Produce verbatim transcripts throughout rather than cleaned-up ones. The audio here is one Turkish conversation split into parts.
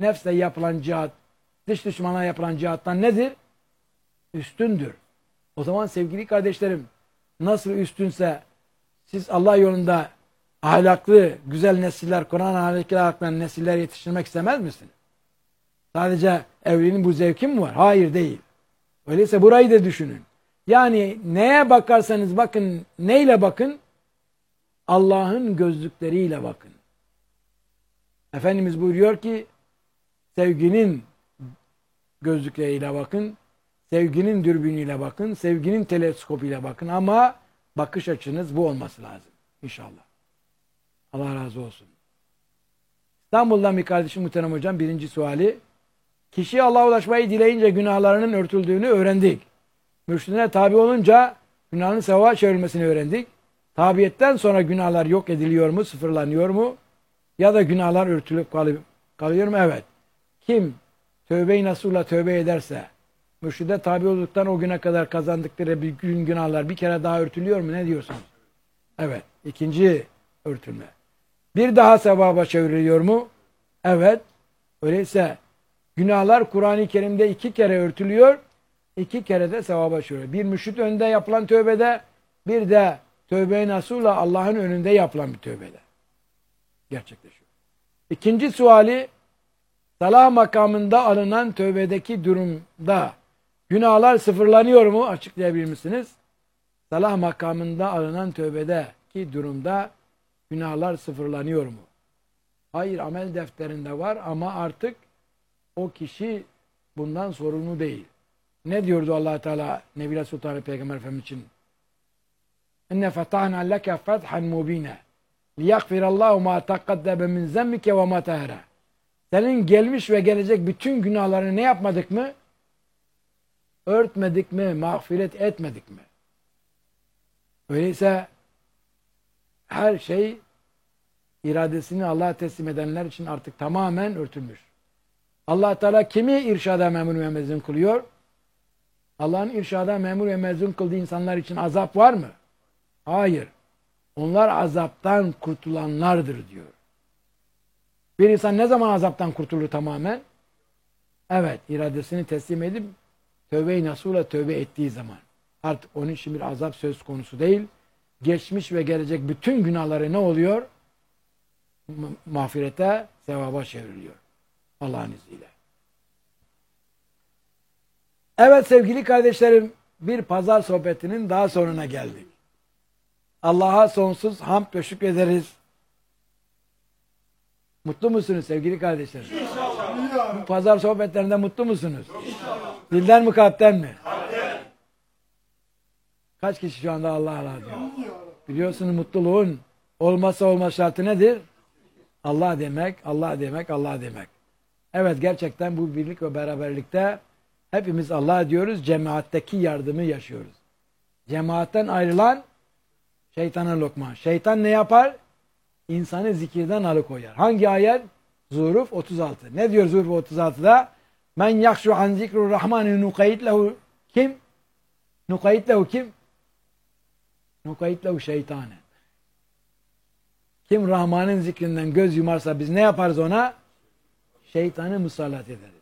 nefsle yapılan cihat, dış düşmana yapılan cihattan nedir? Üstündür. O zaman sevgili kardeşlerim, nasıl üstünse siz Allah yolunda ahlaklı, güzel nesiller, Kur'an ahlaklı nesiller yetiştirmek istemez misiniz? Sadece evliliğin bu zevki mi var? Hayır, değil. Öyleyse burayı da düşünün. Yani neye bakarsanız bakın, neyle bakın? Allah'ın gözlükleriyle bakın. Efendimiz buyuruyor ki, sevginin gözlükleriyle bakın, sevginin dürbünüyle bakın, sevginin teleskopuyla bakın ama bakış açınız bu olması lazım. İnşallah. Allah razı olsun. İstanbul'dan bir kardeşim muhterem hocam, birinci suali. Kişi Allah'a ulaşmayı dileyince günahlarının örtüldüğünü öğrendik. Mürşidine tabi olunca günahın sevaba çevrilmesini öğrendik. Tabiyetten sonra günahlar yok ediliyor mu, sıfırlanıyor mu? Ya da günahlar örtülüp kalıyor mu? Evet. Kim tövbe-i nasuhla tövbe ederse, mürşide tabi olduktan o güne kadar kazandıkları bir gün günahlar bir kere daha örtülüyor mu? Ne diyorsunuz? Evet. İkinci örtülme. Bir daha sevaba çevriliyor mu? Evet. Öyleyse günahlar Kur'an-ı Kerim'de iki kere örtülüyor, iki kere de sevaba çevriliyor. Bir mürşid önünde yapılan tövbede, bir de tövbe-i nasuhla Allah'ın önünde yapılan bir tövbede gerçekleşiyor. İkinci suali, salah makamında alınan tövbedeki durumda günahlar sıfırlanıyor mu? Açıklayabilir misiniz? Salah makamında alınan tövbedeki durumda günahlar sıfırlanıyor mu? Hayır, amel defterinde var ama artık o kişi bundan sorumlu değil. Ne diyordu Allah Teala Nebi Sultan Peygamber Efendimiz için? İnne fetahna leke fethan mubine liyagfirallahu ma taqaddeme min zemmike ve ma tahara. Senin gelmiş ve gelecek bütün günahlarını ne yapmadık mı? Örtmedik mi? Mağfiret etmedik mi? Öyleyse her şey iradesini Allah'a teslim edenler için artık tamamen örtülmüş. Allah Teala kimi irşada memur ve mezun kılıyor? Allah'ın irşada memur ve mezun kıldığı insanlar için azap var mı? Hayır. Onlar azaptan kurtulanlardır diyor. Bir insan ne zaman azaptan kurtulur tamamen? Evet, iradesini teslim edip tövbe-i nasuhla tövbe ettiği zaman. Artık onun için bir azap söz konusu değil. Geçmiş ve gelecek bütün günahları ne oluyor? Mağfirete, sevaba çevriliyor. Allah'ın izniyle. Evet sevgili kardeşlerim, bir pazar sohbetinin daha sonuna geldik. Allah'a sonsuz hamd ve şükrederiz. Mutlu musunuz sevgili kardeşlerim? İnşallah. Bu pazar sohbetlerinde mutlu musunuz? İnşallah. Dilden mi kalpten mi? Kalpten. Kaç kişi şu anda Allah'a razı ediyor? Biliyorsunuz mutluluğun olmazsa olmaz şartı nedir? Allah demek, Allah demek, Allah demek. Evet, gerçekten bu birlik ve beraberlikte hepimiz Allah diyoruz, cemaatteki yardımı yaşıyoruz. Cemaatten ayrılan şeytana lokma. Şeytan ne yapar? İnsanı zikirden alıkoyar. Hangi ayet? Zuhruf otuz altı. Ne diyor Zuhruf otuz altıda? Men yakşu an zikrur rahmani nukayit lehu kim? Nukayit lehu kim? Nukayit lehu şeytane. Kim Rahman'ın zikrinden göz yumarsa biz ne yaparız ona? Şeytanı musallat ederiz.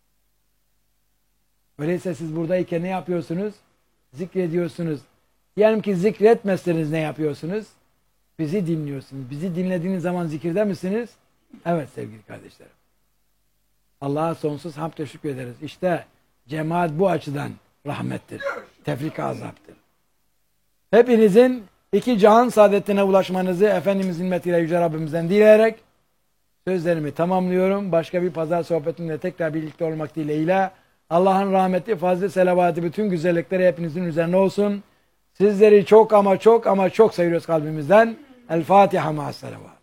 Öyleyse siz buradayken ne yapıyorsunuz? Zikrediyorsunuz. Diyelim ki zikretmezseniz ne yapıyorsunuz? Bizi dinliyorsunuz. Bizi dinlediğiniz zaman zikirde misiniz? Evet sevgili kardeşlerim. Allah'a sonsuz hamd ve şükür ederiz. İşte cemaat bu açıdan rahmettir. Tefrika azaptır. Hepinizin iki cihan saadetine ulaşmanızı Efendimizin himmetiyle Yüce Rabbimizden dileyerek sözlerimi tamamlıyorum. Başka bir pazar sohbetinde tekrar birlikte olmak dileğiyle Allah'ın rahmeti, fazla selavatı, bütün güzellikleri hepinizin üzerine olsun. Sizleri çok ama çok ama çok seviyoruz kalbimizden. El Fatiha ma'as selavat.